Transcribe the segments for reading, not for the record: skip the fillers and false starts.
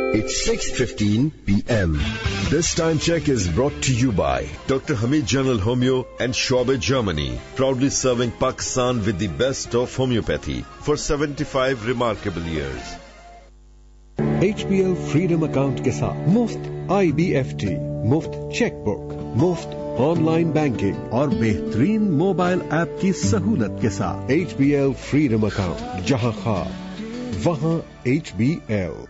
It's 6:15 p.m. This time check is brought to you by Dr. Hamid General Homeo and Shoaib Germany, proudly serving Pakistan with the best of homeopathy for 75 remarkable years. HBL Freedom Account के साथ मुफ्त IBFT, मुफ्त cheque book, मुफ्त online banking और बेहतरीन mobile app की सहूलत के साथ HBL Freedom Account, जहां ख्वाब वहां HBL.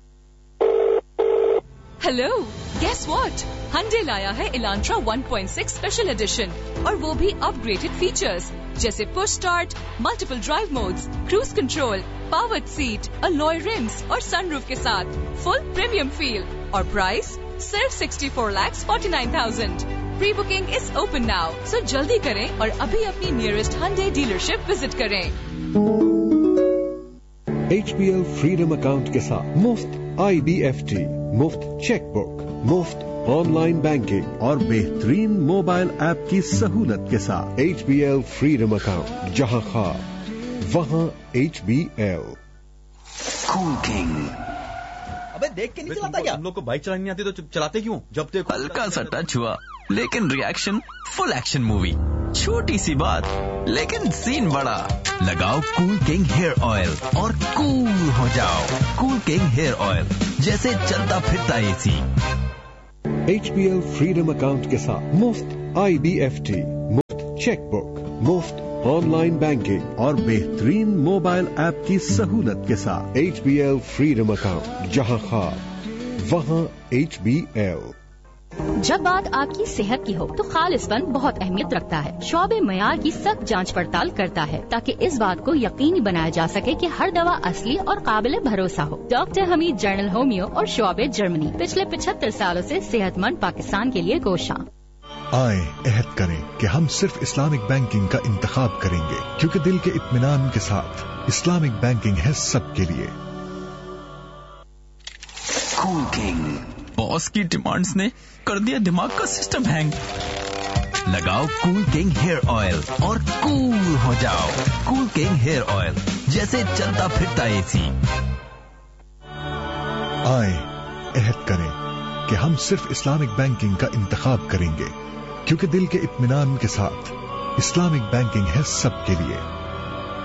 Hello, guess what? Hyundai लाया है Elantra 1.6 स्पेशल एडिशन और वो भी अपग्रेडेड फीचर्स जैसे push start, multiple drive modes, cruise control, powered seat, alloy RIMS और सनरूफ के साथ फुल प्रीमियम फील और प्राइस सिर्फ 64,49,000. Pre booking is open now, सो जल्दी करें और अभी अपनी नियरेस्ट Hyundai डीलरशिप विजिट करें. HBL Freedom Account के साथ मुफ्त IBFT, मुफ्त चेक बुक, मुफ्त ऑनलाइन बैंकिंग और बेहतरीन मोबाइल ऐप की सहूलत के साथ HBL Freedom Account, जहां ख्वाब वहां HBL. Cool King. अबे देख के नहीं चलाता क्या? तुम लोग को बाइक चलानी आती तो चलाते क्यों? जब देखो हल्का सा टच हुआ, लेकिन रिएक्शन फुल एक्शन मूवी. छोटी सी बात लेकिन सीन बड़ा. लगाओ कूल किंग हेयर ऑयल और कूल हो जाओ. कूल किंग हेयर ऑयल, जैसे चलता फिरता एसी. HBL Freedom Account के साथ मुफ्त IBFT, मुफ्त चेक बुक, मुफ्त ऑनलाइन बैंकिंग और बेहतरीन मोबाइल ऐप की सहूलत के साथ HBL Freedom Account, जहां ख्वाब वहां HBL. जब बात आपकी सेहत की हो तो खालिसपन बहुत अहमियत रखता है. शोबे मयार की सख्त जांच पड़ताल करता है ताकि इस बात को यकीनी बनाया जा सके कि हर दवा असली और काबिल भरोसा हो. डॉक्टर हमीद जनरल होमियो और शोबे जर्मनी पिछले 75 सालों से सेहतमंद पाकिस्तान के लिए कोशां. आए अहद करें कि हम सिर्फ इस्लामिक बैंकिंग का इंतखाब करेंगे, क्योंकि दिल के इत्मीनान के साथ इस्लामिक बैंकिंग है सबके लिए. Cool King. बॉस की डिमांड्स ने कर दिया दिमाग का सिस्टम हैंग. लगाओ कूल किंग हेयर ऑयल और कूल हो जाओ. कूल किंग हेयर ऑयल, जैसे चलता फिरता एसी. आए अहद करें कि हम सिर्फ इस्लामिक बैंकिंग का इंतखाब करेंगे, क्योंकि दिल के इत्मीनान के साथ इस्लामिक बैंकिंग है सबके लिए.